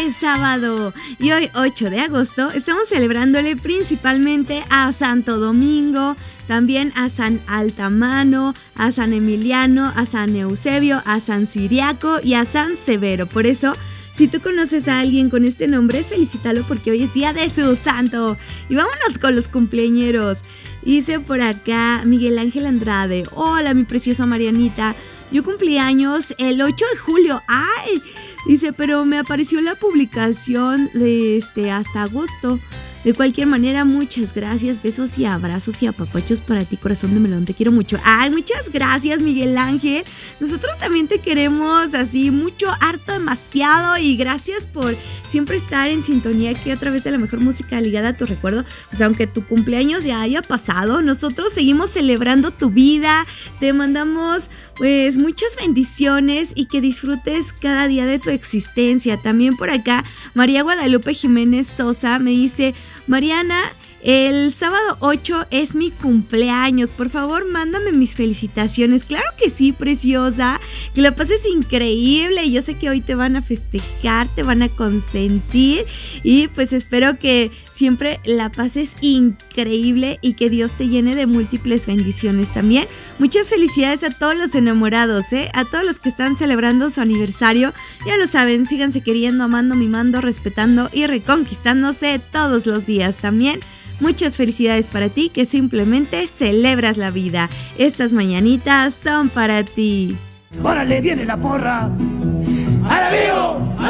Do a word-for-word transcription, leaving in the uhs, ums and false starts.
es sábado y hoy ocho de agosto estamos celebrándole principalmente a Santo Domingo, también a San Altamano, a San Emiliano, a San Eusebio, a San Ciriaco y a San Severo. Por eso, si tú conoces a alguien con este nombre, felicítalo porque hoy es día de su santo. Y vámonos con los cumpleañeros. Dice por acá Miguel Ángel Andrade: hola, mi preciosa Marianita, yo cumplí años el ocho de julio. ¡Ay! Dice, pero me apareció la publicación de este hasta agosto. De cualquier manera, muchas gracias, besos y abrazos y apapachos para ti, corazón de melón, te quiero mucho. Ay, muchas gracias, Miguel Ángel. Nosotros también te queremos así mucho, harto, demasiado, y gracias por siempre estar en sintonía aquí a través de la mejor música ligada a tu recuerdo. Pues aunque tu cumpleaños ya haya pasado, nosotros seguimos celebrando tu vida. Te mandamos pues muchas bendiciones y que disfrutes cada día de tu existencia. También por acá María Guadalupe Jiménez Sosa me dice: Mariana, el sábado ocho es mi cumpleaños, por favor mándame mis felicitaciones. Claro que sí, preciosa, que la pases increíble. Yo sé que hoy te van a festejar, te van a consentir y pues espero que siempre la pases increíble y que Dios te llene de múltiples bendiciones también. Muchas felicidades a todos los enamorados, ¿eh? A todos los que están celebrando su aniversario. Ya lo saben, síganse queriendo, amando, mimando, respetando y reconquistándose todos los días también. Muchas felicidades para ti que simplemente celebras la vida. Estas mañanitas son para ti. ¡Órale, viene la porra! ¡A la vivo!